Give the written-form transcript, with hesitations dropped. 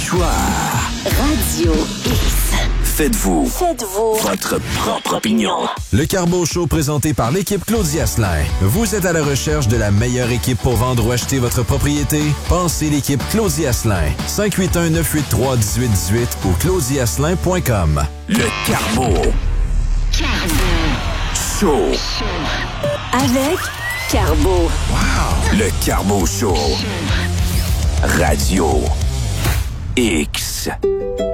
choix. Radio X. Faites-vous votre propre opinion. Le Carbo Show présenté par l'équipe Claudie Asselin. Vous êtes à la recherche de la meilleure équipe pour vendre ou acheter votre propriété? Pensez l'équipe Claudie Asselin. 581-983-1818 ou claudieasselin.com. Le Carbo Show. Avec Carbo. Wow. Le Carbo Show. Radio X.